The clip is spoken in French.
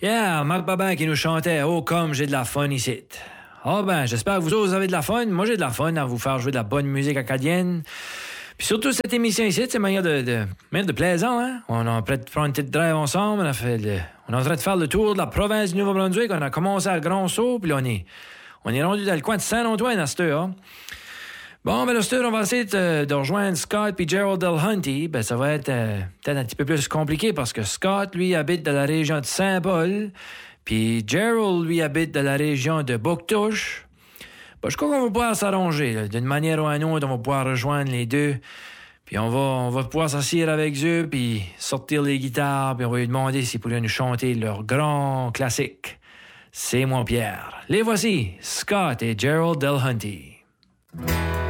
Yeah, Marc Babin qui nous chantait « Oh, comme j'ai de la fun ici ». Ah ben, j'espère que vous autres avez de la fun. Moi, j'ai de la fun à vous faire jouer de la bonne musique acadienne. Puis surtout, cette émission ici, c'est manière de plaisant, hein? On est prêt de prendre une petite drive ensemble. On est en train de faire le tour de la province du Nouveau-Brunswick. On a commencé à Grand Saut, puis là, on est rendu dans le coin de Saint-Antoine à cette heure. Hein? Bon, ben, là, cette heure, on va essayer de rejoindre Scott puis Gerald Delhunty. Ben, ça va être peut-être un petit peu plus compliqué parce que Scott, lui, habite dans la région de Saint-Paul. Puis Gerald, lui, habite dans la région de Bouctouche. Ben, je crois qu'on va pouvoir s'arranger. Là. D'une manière ou d'une autre, on va pouvoir rejoindre les deux. Puis on va pouvoir s'asseoir avec eux, puis sortir les guitares, puis on va lui demander s'ils pourraient nous chanter leur grand classique. C'est mon Pierre. Les voici, Scott et Gerald Delhunty.